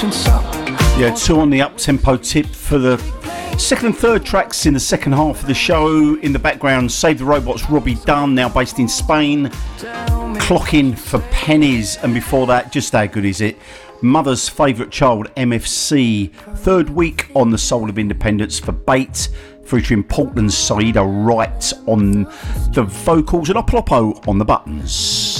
Yeah, two on the up-tempo tip for the second and third tracks in the second half of the show. In the background, Save the Robots, Robbie Dunn, now based in Spain, Clocking for Pennies. And before that, just how good is it? Mother's Favourite Child, MFC. Third week on the Soul of Independence for Bait, featuring Portland's Saida Wright on the vocals and Oplopo on the buttons.